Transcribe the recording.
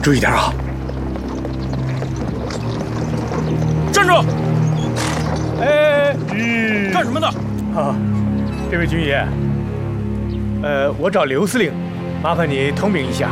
注意点啊！ 站住！干什么呢？ 啊，这位军爷，我找刘司令，麻烦你通禀一下，